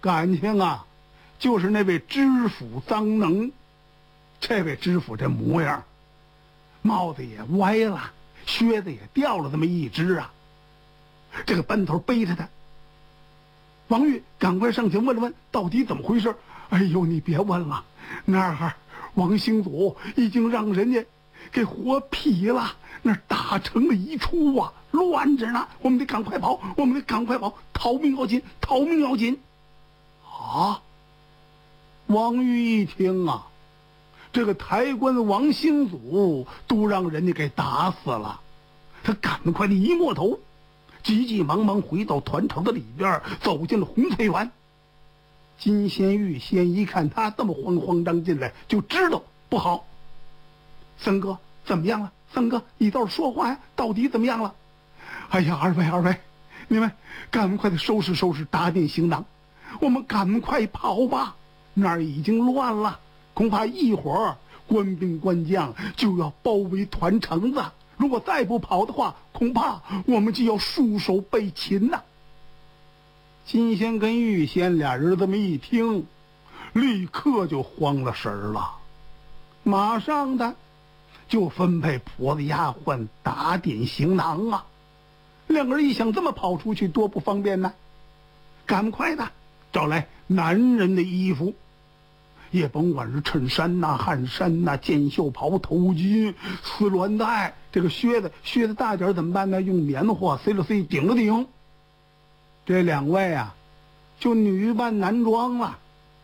感情啊，就是那位知府臧能。这位知府这模样，帽子也歪了，靴子也掉了这么一只啊。这个班头背着他，王玉赶快上前问了问，到底怎么回事？哎呦，你别问了，那儿王兴祖已经让人家给活劈了，那打成了一出啊，乱着呢，我们得赶快跑，我们得赶快跑，逃命要紧，逃命要紧！啊！王玉一听啊，这个抬棺王兴祖都让人家给打死了，他赶快的一摸头，急急忙忙回到团城的里边，走进了红翠园。金仙玉仙一看他这么慌慌张进来，就知道不好。三哥怎么样了？三哥，你倒是说话呀，到底怎么样了？哎呀，二位，你们赶快的收拾收拾，打点行囊，我们赶快跑吧，那儿已经乱了，恐怕一会儿官兵官将就要包围团城子，如果再不跑的话，恐怕我们就要束手被擒呐。金仙跟玉仙俩人这么一听，立刻就慌了神了，马上的就分配婆子丫鬟打点行囊啊。两个人一想，这么跑出去多不方便呢，赶快的找来男人的衣服，也甭管是衬衫呐、汗衫呐、箭袖袍、头巾、丝鸾带，这个靴子大点怎么办呢？用棉花塞了塞，顶了顶。这两位啊，就女扮男装了。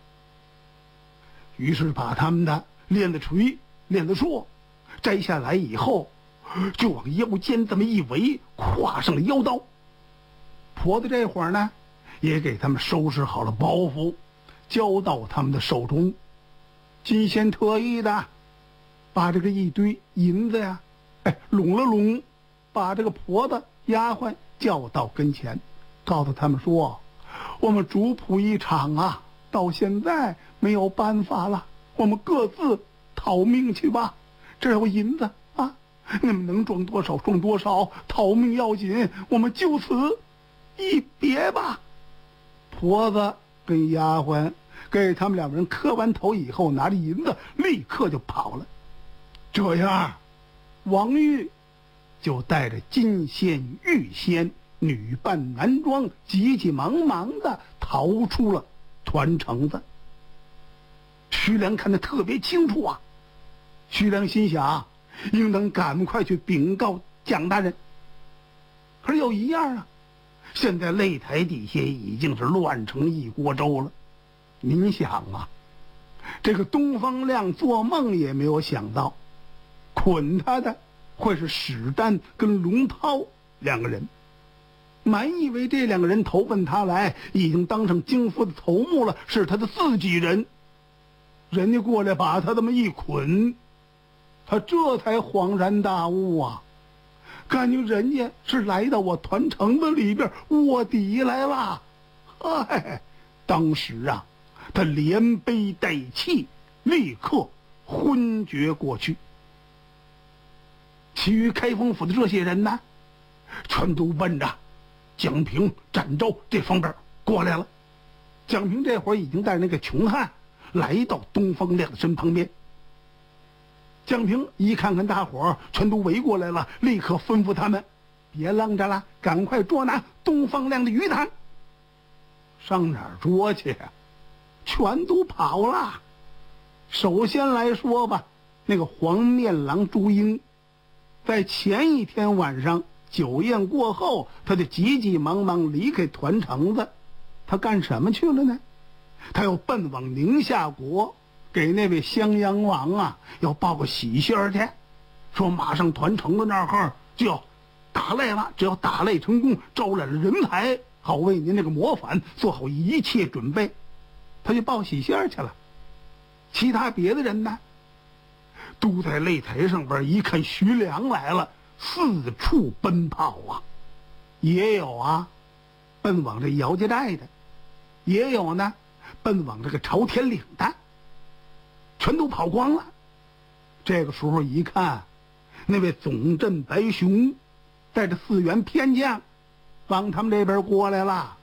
于是把他们的链子锤、链子槊摘下来以后，就往腰间这么一围，挎上了腰刀。婆子这会儿呢，也给他们收拾好了包袱，交到他们的手中。金仙特意的把这个一堆银子呀，拢了拢，把这个婆子丫鬟叫到跟前，告诉他们说，我们主仆一场啊，到现在没有办法了，我们各自逃命去吧，这有银子啊，你们能装多少装多少，逃命要紧，我们就此一别吧。婆子跟丫鬟给他们两个人磕完头以后，拿着银子立刻就跑了。这样王玉就带着金仙玉仙女扮男装，急急忙忙的逃出了团城子。徐良看得特别清楚啊，徐良心想，应当赶快去禀告蒋大人。可是有一样啊，现在擂台底下已经是乱成一锅粥了。您想啊，这个东方亮做梦也没有想到，捆他的会是史丹跟龙涛两个人，满以为这两个人投奔他来，已经当上京府的头目了，是他的自己人。人家过来把他这么一捆，他这才恍然大悟啊，感觉人家是来到我团城子里边卧底来了。当时啊，他连悲带气，立刻昏厥过去。其余开封府的这些人呢，全都奔着蒋平、展昭这方面过来了。蒋平这会儿已经带着那个穷汉来到东方亮的身旁边。蒋平一看看大伙儿全都围过来了，立刻吩咐他们别愣着了，赶快捉拿东方亮的鱼塘。上哪儿捉去啊？全都跑了。首先来说吧，那个黄面郎朱英，在前一天晚上酒宴过后，他就急急忙忙离开团城子。他干什么去了呢？他要奔往宁夏国，给那位襄阳王啊要报个喜信儿去，说马上团城子那儿就要打擂了，只要打擂成功，招揽了人才，好为您那个谋反做好一切准备。他就报喜信儿去了。其他别的人呢，都在擂台上边一看徐良来了，四处奔跑啊。也有啊奔往这姚家寨的，也有呢奔往这个朝天岭的，全都跑光了。这个时候一看，那位总镇白熊带着4员偏将往他们这边过来了。